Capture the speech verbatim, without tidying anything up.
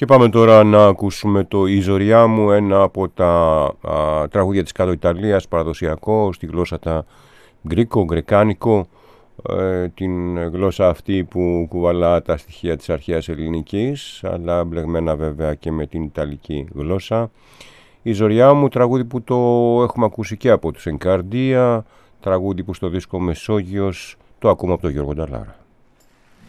Και πάμε τώρα να ακούσουμε το «Η Ζωριά μου», ένα από τα α, τραγούδια της Κάτω Ιταλίας, παραδοσιακό, στη γλώσσα τα γκρίκο, γκρεκάνικο, ε, την γλώσσα αυτή που κουβαλά τα στοιχεία της αρχαίας ελληνικής, αλλά μπλεγμένα βέβαια και με την ιταλική γλώσσα. «Η Ζωριά μου», τραγούδι που το έχουμε ακούσει και από τους Ενκαρδία, τραγούδι που στο δίσκο Μεσόγειος το ακούμε από τον Γιώργο Νταλάρα.